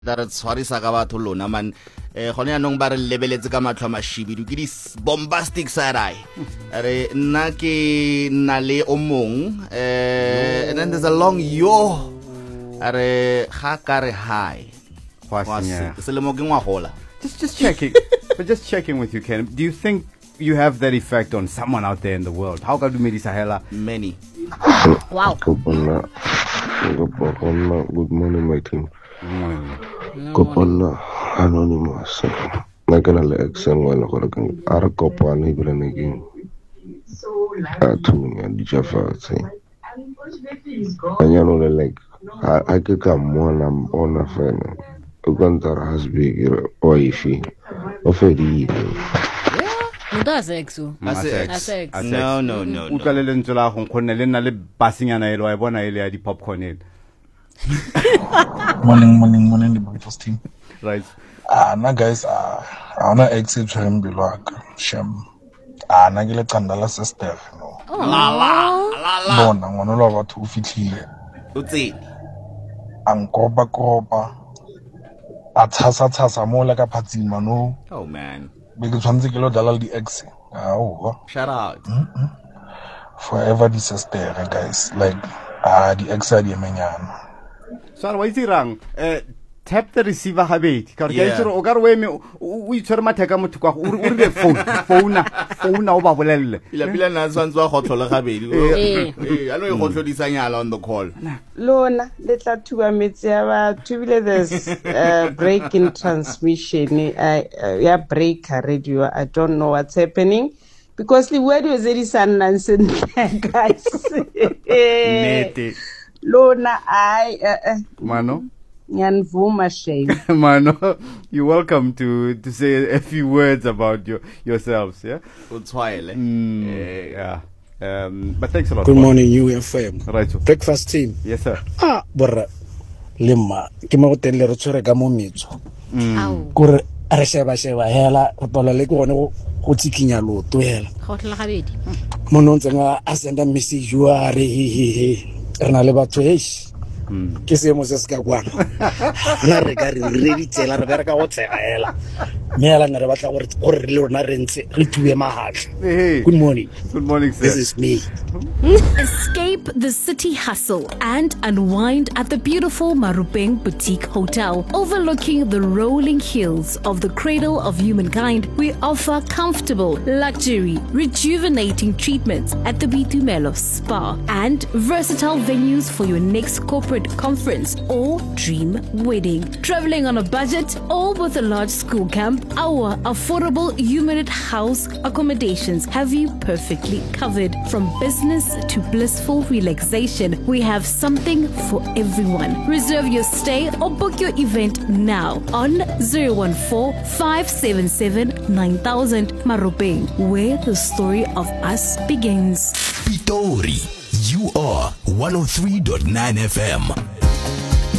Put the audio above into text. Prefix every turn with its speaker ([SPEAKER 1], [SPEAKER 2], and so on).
[SPEAKER 1] that sorry sa ka batho lona man gone yanong ba re lebeletse ka matlho a mashibidu ke di bombastic side eye re nna ke na le o mong and then there's a long yo are ga ka re hi selemo ke ngwagola
[SPEAKER 2] just checking but just checking with you, Ken, do you think you have that effect on someone out there in the world? How can you make this hela?
[SPEAKER 1] Many.
[SPEAKER 3] Wow.
[SPEAKER 4] Good morning, my team. Kopana anonymous. Nagana le exen wala ko lang ara kopana ibra naging atunya di jafati. Anyano le like I could come one on a friend. Ugantar has big wifi. Oferi.
[SPEAKER 3] Muda sexu.
[SPEAKER 1] Sex. No.
[SPEAKER 2] Utlale ntsola go khone le nna le basinyana elo a bona ile ya di popcorn ele.
[SPEAKER 5] Morning, the breakfast team.
[SPEAKER 2] Right.
[SPEAKER 5] Na guys, I wanna exit him below. Shem. Na gile candala sister.
[SPEAKER 1] La.
[SPEAKER 5] Bona ngwana lo ba thu fitlhile.
[SPEAKER 1] Utsi.
[SPEAKER 5] Ankopa. A tshasa mo la ka phatsima no.
[SPEAKER 1] Oh man.
[SPEAKER 5] Be ke tshwantse ke lo dala di ex.
[SPEAKER 1] Shout out.
[SPEAKER 5] Forever the sister, guys. Like the ex di menyana.
[SPEAKER 2] So why is it wrong? Tap the receiver habit. Ka re itse o ka re we me o itshwere matheka motho kwa o re phone o ba bolelle.
[SPEAKER 1] Pila na tsantsa go tlhola gabedi. Alo e go tlhodisanyala on the call.
[SPEAKER 6] Lona le tla thuba metsi ya ba thubile this break in transmission ya break radio. I don't know what's happening because the word was very nonsense guys.
[SPEAKER 2] Nete.
[SPEAKER 6] Lona
[SPEAKER 2] Mano
[SPEAKER 6] Nyanvuma shame.
[SPEAKER 2] Mano, you're welcome to say a few words about yourselves, yeah? Yeah. But thanks a lot.
[SPEAKER 7] Good morning, UFM.
[SPEAKER 2] Right.
[SPEAKER 7] Breakfast team.
[SPEAKER 2] Yes, sir.
[SPEAKER 7] Borra. Lima. Ke mo telle re tsore ka mo metso. Kore re sheba hela go tola le go go tsikinya loto hela.
[SPEAKER 3] Go tla gabedi.
[SPEAKER 7] Mono ntsenga a senda message yo a re na le batho ke se mo se ska kwana na re ka re di tsela re bereka go tsega hela mela nna re batla gore le rona re ntse re thuwe mahatla. Good morning sir. This is me.
[SPEAKER 8] Escape the city hustle and unwind at the beautiful Marupeng Boutique Hotel overlooking the rolling hills of the cradle of humankind. We offer comfortable luxury rejuvenating treatments at the Bitumelo Spa and versatile venues for your next corporate conference or dream wedding. Traveling on a budget or with a large school camp, our affordable unit house accommodations have you perfectly covered. From business to blissful relaxation, we have something for everyone. Reserve your stay or book your event now on 014-577-9000 Marupeng, where the story of us begins.
[SPEAKER 9] Pitori, you are 103.9 FM.